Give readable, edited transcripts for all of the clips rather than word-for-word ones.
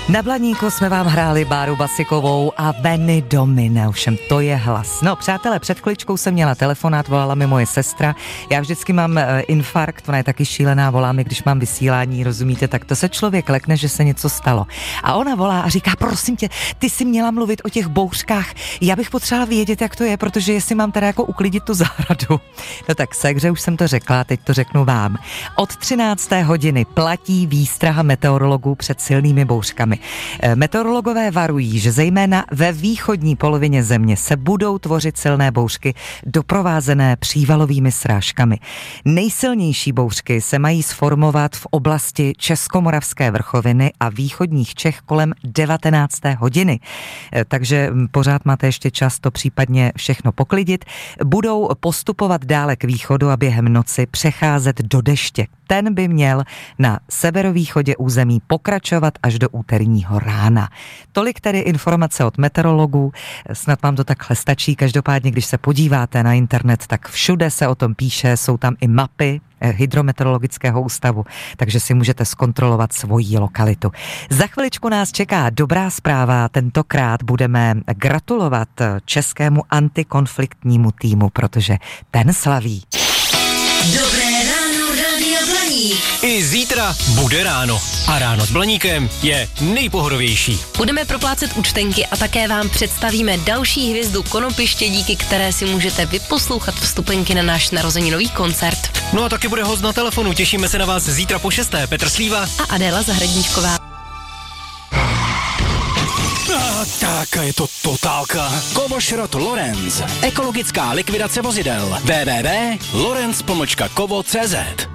Na Blaníku jsme vám hráli Báru Basikovou a Benny Domine, ovšem to je hlas. No přátelé, před chviličkou jsem měla telefonát, volala mi moje sestra, já vždycky mám infarkt, ona je taky šílená, volá mi, když mám vysílání, rozumíte, tak to se člověk lekne, že se něco stalo. A ona volá a říká, prosím tě, ty jsi měla mluvit o těch bouřkách, já bych potřebovala vědět, jak to je, protože jestli mám teda jako uklidit tu zahradu. No tak segře, už jsem to řekla, teď to řeknu vám. Od 13. hodiny platí výstraha meteorologů před silnými bouřkami. Meteorologové varují, že zejména ve východní polovině země se budou tvořit silné bouřky doprovázené přívalovými srážkami. Nejsilnější bouřky se mají sformovat v oblasti Českomoravské vrchoviny a východních Čech kolem 19. hodiny. Takže pořád máte ještě čas to případně všechno poklidit. Budou postupovat dále k východu a během noci přecházet do deště. Ten by měl na severovýchodě území pokračovat až do úterního rána. Tolik tedy informace od meteorologů, snad vám to takhle stačí. Každopádně, když se podíváte na internet, tak všude se o tom píše, jsou tam i mapy Hydrometeorologického ústavu, takže si můžete zkontrolovat svoji lokalitu. Za chviličku nás čeká dobrá zpráva, tentokrát budeme gratulovat českému antikonfliktnímu týmu, protože ten slaví. Dobré ráno, Radio Blaník. I zítra bude ráno. A ráno s Blaníkem je nejpohodovější. Budeme proplácet účtenky a také vám představíme další hvězdu Konopiště, díky které si můžete vyposlouchat vstupenky na náš narozeninový koncert. No a taky bude host na telefonu. Těšíme se na vás zítra po 6. Petr Slíva A Adéla Zahradníčková. Tak je to totálka. Kovošrot Lorenz. Ekologická likvidace vozidel. www.lorenz.kovo.cz.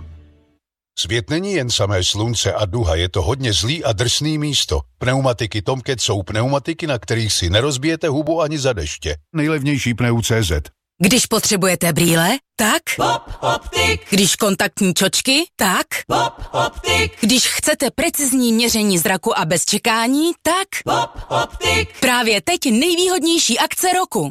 Svět není jen samé slunce a duha, je to hodně zlý a drsný místo. Pneumatiky Tomcat jsou pneumatiky, na kterých si nerozbijete hubu ani za deště. Nejlevnější Pneu.cz. Když potřebujete brýle, tak Pop Optik. Když kontaktní čočky, tak Pop Optik. Když chcete precizní měření zraku a bez čekání, tak Pop Optik. Právě teď nejvýhodnější akce roku.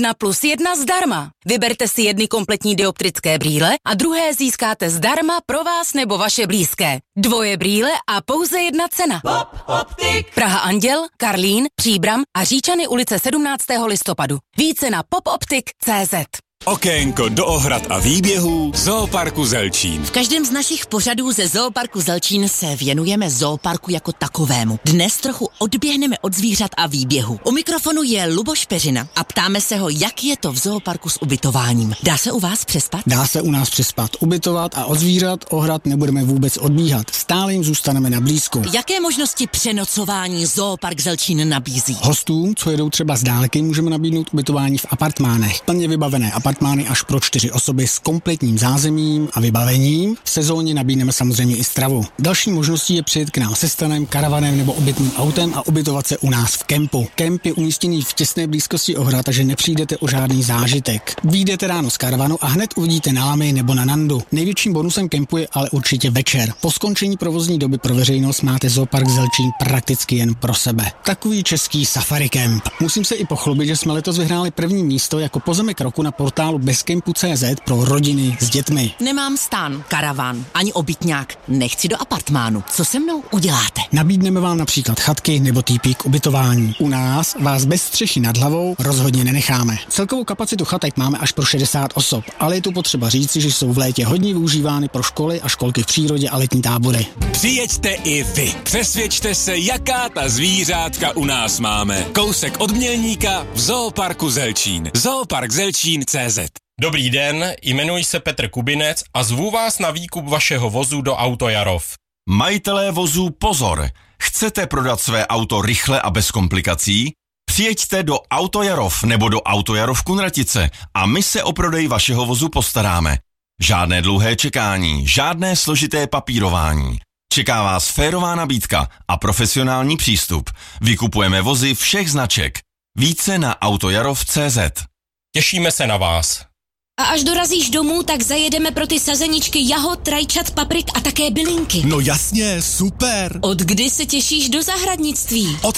1+1 zdarma. Vyberte si jedny kompletní dioptrické brýle a druhé získáte zdarma pro vás nebo vaše blízké. 2 brýle a pouze 1 cena. Pop Optik. Praha Anděl, Karlín, Příbram a Říčany ulice 17. listopadu. Více na popoptik.cz. Okénko do ohrad a výběhů Zooparku Zelčín. V každém z našich pořadů ze Zooparku Zelčín se věnujeme zooparku jako takovému. Dnes trochu odběhneme od zvířat a výběhu. U mikrofonu je Luboš Peřina a ptáme se ho, jak je to v zooparku s ubytováním. Dá se u vás přespat? Dá se u nás přespat, ubytovat a od zvířat ohrad nebudeme vůbec odbíhat. Stále jim zůstaneme na blízku. Jaké možnosti přenocování Zoopark Zelčín nabízí? Hostům, co jedou třeba z dálky, můžeme nabídnout ubytování v apartmánech. Plně vybavené apartmány až pro 4 osoby s kompletním zázemím a vybavením. V sezóně nabídneme samozřejmě i stravu. Další možností je přijet k nám se stanem, karavanem nebo obytným autem a ubytovat se u nás v kempu. Kemp je umístěný v těsné blízkosti ohrad, takže nepřijdete o žádný zážitek. Vyjdete ráno z karavanu a hned uvidíte Námy nebo Nanandu. Největším bonusem kempu je ale určitě večer. Po skončení provozní doby pro veřejnost máte Zoopark Zelčín prakticky jen pro sebe. Takový český safari kemp. Musím se i pochlubit, že jsme letos vyhráli první místo jako pozemek roku na portálu bezkempu.cz pro rodiny s dětmi. Nemám stan, karavan, ani obytňák. Nechci do apartmánu. Co se mnou uděláte? Nabídneme vám například chatky nebo týpí k ubytování. U nás vás bez střechy nad hlavou rozhodně nenecháme. Celkovou kapacitu chatek máme až pro 60 osob, ale je tu potřeba říci, že jsou v létě hodně využívány pro školy a školky v přírodě a letní tábory. Přijeďte i vy. Přesvědčte se, jaká ta zvířátka u nás máme. Kousek od Mělníka v Zooparku Zelčín. Zooparkzelčín.cz. Dobrý den, jmenuji se Petr Kubinec a zvu vás na výkup vašeho vozu do Auto Jarov. Majitelé vozů pozor! Chcete prodat své auto rychle a bez komplikací? Přijeďte do Auto Jarov nebo do Auto Jarov Kunratice a my se o prodej vašeho vozu postaráme. Žádné dlouhé čekání, žádné složité papírování. Čeká vás férová nabídka a profesionální přístup. Vykupujeme vozy všech značek. Více na autojarov.cz. Těšíme se na vás. A až dorazíš domů, tak zajedeme pro ty sazeničky jahod, rajčat, paprik a také bylinky. No jasně, super. Od kdy se těšíš do zahradnictví? Od